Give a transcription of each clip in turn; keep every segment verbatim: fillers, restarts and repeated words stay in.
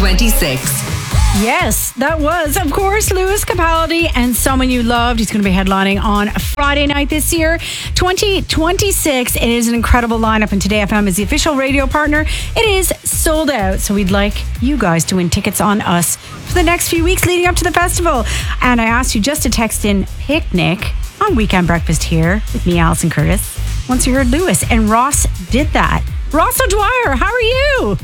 twenty-six. Yes, that was, of course, Lewis Capaldi and Someone You Loved. He's going to be headlining on Friday night this year, twenty twenty-six. It is an incredible lineup, and Today F M is the official radio partner. It is sold out, so we'd like you guys to win tickets on us for the next few weeks leading up to the festival. And I asked you just to text in Picnic on Weekend Breakfast here with me, Alison Curtis, once you heard Lewis, and Ross did that. Ross O'Dwyer, how are you?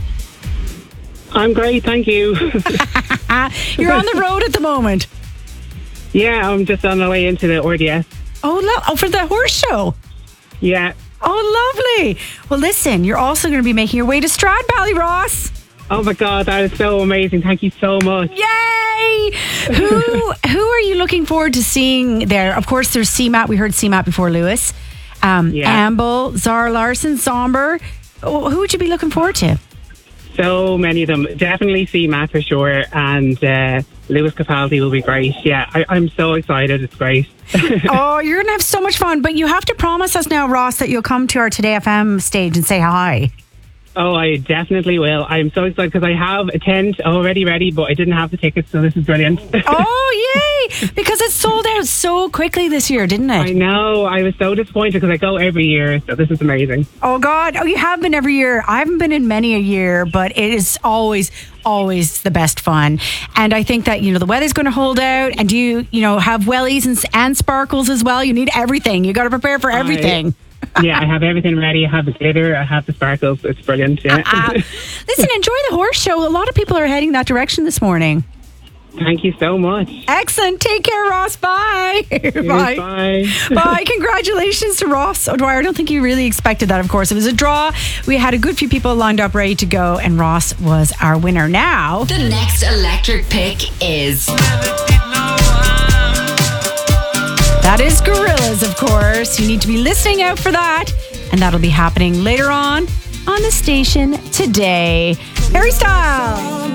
I'm great, thank you. You're on the road at the moment. Yeah, I'm just on the way into the R D S. Oh, lo- oh, for the horse show. Yeah. Oh, lovely. Well, listen, you're also going to be making your way to Stradbally, Ross. Oh my God, that is so amazing. Thank you so much. Yay! Who who are you looking forward to seeing there? Of course, there's C MAT. We heard C MAT before Lewis. Um, Yeah. Amble, Zara Larson, Somber. Oh, who would you be looking forward to? So many of them. Definitely see Matt for sure. And uh, Lewis Capaldi will be great. Yeah, I, I'm so excited. It's great. Oh, you're going to have so much fun. But you have to promise us now, Ross, that you'll come to our Today F M stage and say hi. Oh, I definitely will. I'm so excited because I have a tent already ready, but I didn't have the tickets, so this is brilliant. Oh, yay! Because it sold out so quickly this year, didn't it? I know. I was so disappointed because I go every year, so this is amazing. Oh, God. Oh, you have been every year. I haven't been in many a year, but it is always, always the best fun. And I think that, you know, the weather's going to hold out, and you, you know, have wellies and, and sparkles as well. You need everything. You got to prepare for everything. I, yeah, I have everything ready. I have the glitter. I have the sparkles. It's brilliant. Yeah. Uh, listen, enjoy the horse show. A lot of people are heading that direction this morning. Thank you so much. Excellent. Take care, Ross. Bye. Bye. Bye. Bye. Congratulations to Ross O'Dwyer. I don't think you really expected that, of course. It was a draw. We had a good few people lined up ready to go, and Ross was our winner. Now, The next electric pick is that is Gorillaz, of course. You need to be listening out for that, and that'll be happening later on on the station today. Harry Styles.